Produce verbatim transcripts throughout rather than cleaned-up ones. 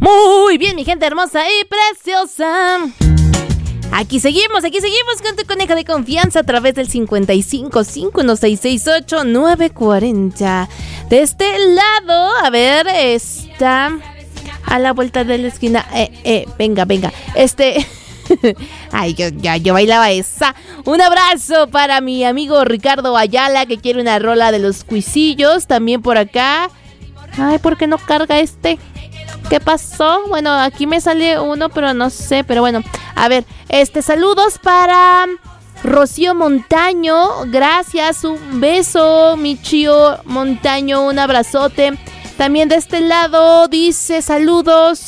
Muy bien, mi gente hermosa y preciosa. Aquí seguimos, aquí seguimos con tu coneja de confianza a través del cincuenta y cinco, cinco uno seis seis ocho, nueve cuatro cero. De este lado, a ver, está a la vuelta de la esquina. Eh, eh, venga, venga. Este... Ay, yo, ya, yo bailaba esa. Un abrazo para mi amigo Ricardo Ayala, que quiere una rola de los Cuisillos. También por acá. Ay, ¿por qué no carga este? ¿Qué pasó? Bueno, aquí me sale uno, pero no sé. Pero bueno, a ver, este, saludos para Rocío Montaño. Gracias, un beso, mi chío Montaño, un abrazote. También de este lado dice saludos.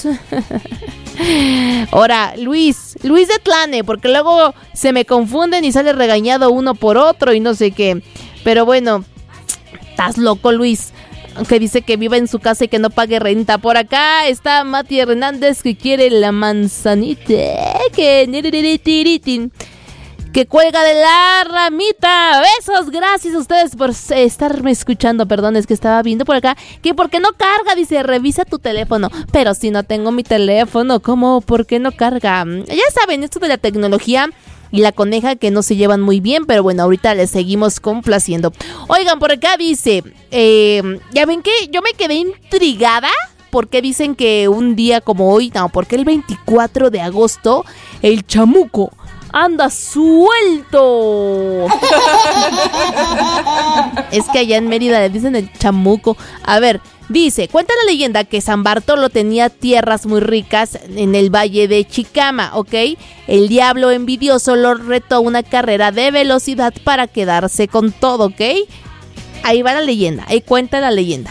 Ahora, Luis, Luis de Tlane, porque luego se me confunden y sale regañado uno por otro y no sé qué. Pero bueno, estás loco, Luis, que dice que viva en su casa y que no pague renta. Por acá está Mati Hernández, que quiere la manzanita, que... que cuelga de la ramita. Besos, gracias a ustedes por estarme escuchando. Perdón, es que estaba viendo por acá que por qué no carga, dice, revisa tu teléfono. Pero si no tengo mi teléfono, ¿cómo? ¿Por qué no carga? Ya saben, esto de la tecnología y la coneja que no se llevan muy bien, pero bueno, ahorita les seguimos complaciendo. Oigan, por acá dice, eh, ya ven que yo me quedé intrigada. ¿Por qué dicen que un día como hoy, no, porque el veinticuatro de agosto, el chamuco anda suelto? Es que allá en Mérida le dicen el chamuco. A ver, dice, cuenta la leyenda que San Bartolo tenía tierras muy ricas en el valle de Chicama, ¿ok? El diablo envidioso lo retó a una carrera de velocidad para quedarse con todo, ¿ok? Ahí va la leyenda, ahí cuenta la leyenda.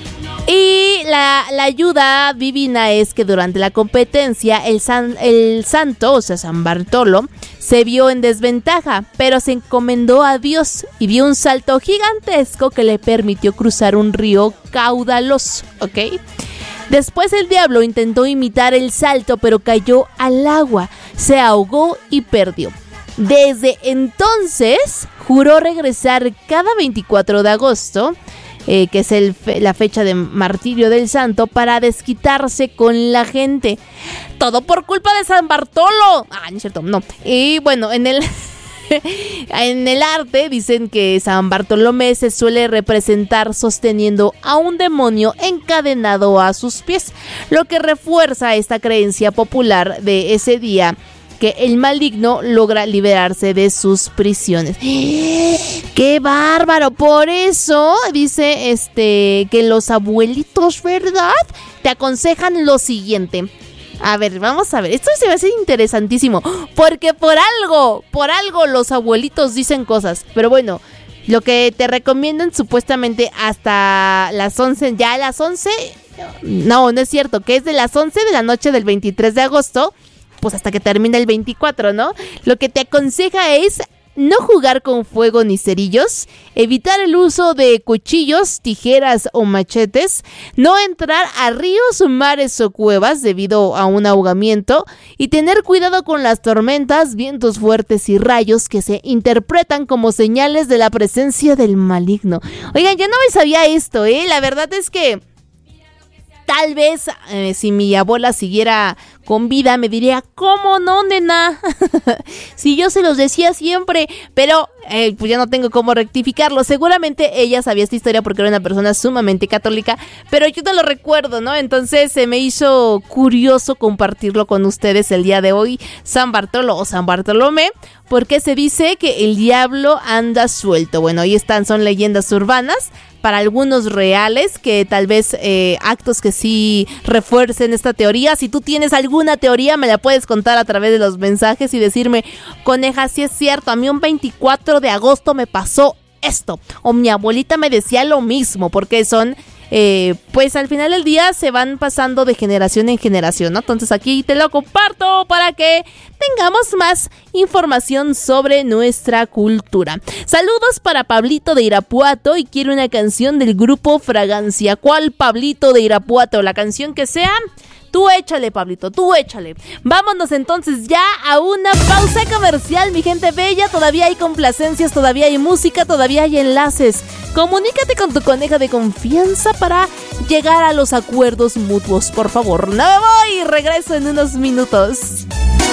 Y la, la ayuda divina es que durante la competencia el, san, el santo, o sea San Bartolo, se vio en desventaja, pero se encomendó a Dios y dio un salto gigantesco que le permitió cruzar un río caudaloso, ¿ok? Después el diablo intentó imitar el salto, pero cayó al agua, se ahogó y perdió. Desde entonces juró regresar cada veinticuatro de agosto, Eh, que es el fe- la fecha de martirio del santo, para desquitarse con la gente. Todo por culpa de San Bartolo. Ah, no es cierto, no. Y bueno, en el en el arte dicen que San Bartolomé se suele representar sosteniendo a un demonio encadenado a sus pies, lo que refuerza esta creencia popular de ese día, que el maligno logra liberarse de sus prisiones. ¡Qué bárbaro! Por eso dice este que los abuelitos, ¿verdad?, te aconsejan lo siguiente. A ver, vamos a ver. Esto se va a hacer interesantísimo, porque por algo, por algo los abuelitos dicen cosas. Pero bueno, lo que te recomiendan supuestamente hasta las once, ya a las once, no, no es cierto, que es de las once de la noche del veintitrés de agosto, pues hasta que termine el veinticuatro, ¿no? Lo que te aconseja es no jugar con fuego ni cerillos, evitar el uso de cuchillos, tijeras o machetes, no entrar a ríos, mares o cuevas debido a un ahogamiento y tener cuidado con las tormentas, vientos fuertes y rayos que se interpretan como señales de la presencia del maligno. Oigan, yo no me sabía esto, ¿eh? La verdad es que tal vez eh, si mi abuela siguiera con vida me diría, ¿cómo no, nena? Si yo se los decía siempre, pero eh, pues ya no tengo cómo rectificarlo. Seguramente ella sabía esta historia porque era una persona sumamente católica, pero yo no lo recuerdo, ¿no? Entonces se me hizo curioso compartirlo con ustedes el día de hoy, San Bartolo o San Bartolomé, porque se dice que el diablo anda suelto. Bueno, ahí están, son leyendas urbanas, para algunos reales, que tal vez eh, actos que sí refuercen esta teoría. Si tú tienes alguna teoría, me la puedes contar a través de los mensajes y decirme, coneja, si es cierto, a mí un veinticuatro de agosto me pasó esto, o mi abuelita me decía lo mismo, porque son eh, pues al final del día se van pasando de generación en generación, ¿no? Entonces aquí te lo comparto para que tengamos más información sobre nuestra cultura. Saludos para Pablito de Irapuato y quiero una canción del grupo Fragancia. ¿Cuál Pablito de Irapuato? La canción que sea. Tú échale, Pablito, tú échale. Vámonos entonces ya a una pausa comercial, mi gente bella. Todavía hay complacencias, todavía hay música, todavía hay enlaces. Comunícate con tu coneja de confianza para llegar a los acuerdos mutuos, por favor. No me voy, regreso en unos minutos.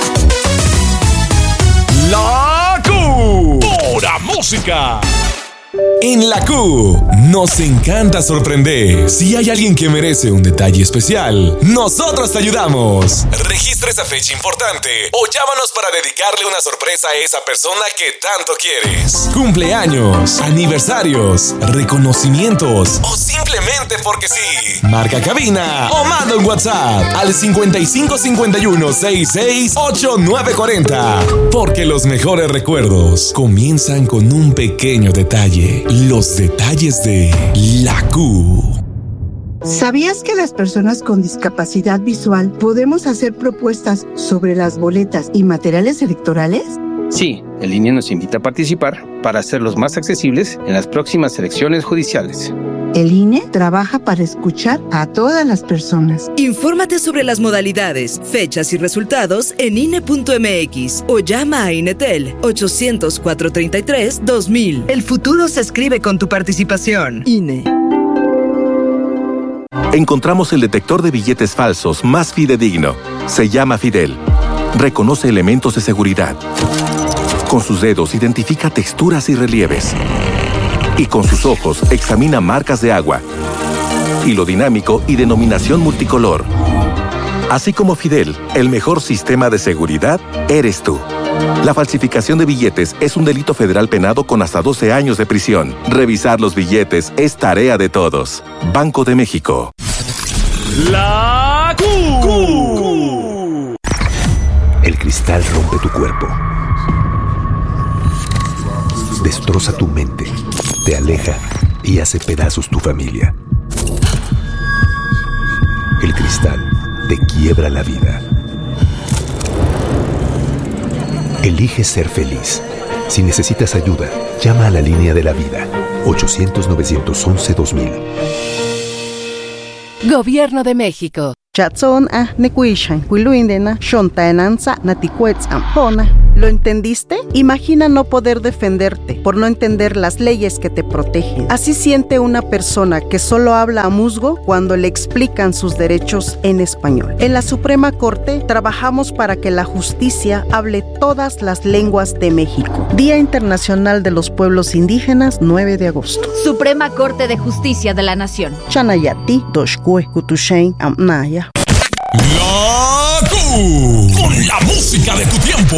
La Q, pura música. En la Q, nos encanta sorprender. Si hay alguien que merece un detalle especial, nosotros te ayudamos. Registra esa fecha importante o llámanos para dedicarle una sorpresa a esa persona que tanto quieres. Cumpleaños, aniversarios, reconocimientos o simplemente porque sí. Marca cabina o manda un WhatsApp al cincuenta y cinco cincuenta y uno sesenta y seis ochenta y nueve cuarenta. Porque los mejores recuerdos comienzan con un pequeño detalle. Los detalles de la Q. ¿Sabías que las personas con discapacidad visual podemos hacer propuestas sobre las boletas y materiales electorales? Sí, el I N E nos invita a participar para hacerlos más accesibles en las próximas elecciones judiciales. El I N E trabaja para escuchar a todas las personas. Infórmate sobre las modalidades, fechas y resultados en I N E punto M X o llama a INETEL ochocientos, cuatrocientos treinta y tres, dos mil. El futuro se escribe con tu participación. I N E. Encontramos el detector de billetes falsos más fidedigno. Se llama Fidel. Reconoce elementos de seguridad. Con sus dedos identifica texturas y relieves. Y con sus ojos examina marcas de agua. Hilo dinámico y denominación multicolor. Así como Fidel, el mejor sistema de seguridad eres tú. La falsificación de billetes es un delito federal penado con hasta doce años de prisión. Revisar los billetes es tarea de todos. Banco de México. La Q. Q. El cristal rompe tu cuerpo. Destroza tu mente, te aleja y hace pedazos tu familia. El cristal te quiebra la vida. Elige ser feliz. Si necesitas ayuda, llama a la línea de la vida. ochocientos, novecientos once, dos mil. Gobierno de México. Chatson a nekuishan, huiluindena, shontaenanza, naticuetzam, hona. ¿Lo entendiste? Imagina no poder defenderte por no entender las leyes que te protegen. Así siente una persona que solo habla a musgo cuando le explican sus derechos en español. En la Suprema Corte trabajamos para que la justicia hable todas las lenguas de México. Día Internacional de los Pueblos Indígenas, nueve de agosto. Suprema Corte de Justicia de la Nación. Chanayati, Doshkue, Kutushain, Amnaya. La Q, con la música de tu tiempo.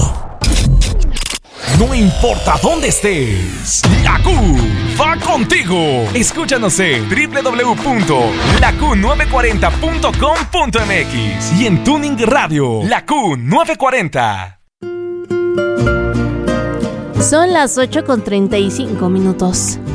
No importa dónde estés, la Q va contigo. Escúchanos en doble u doble u doble u punto la q nueve cuarenta punto com punto m x y en Tuning Radio, la Q nueve cuarenta. Son las ocho con treinta y cinco minutos.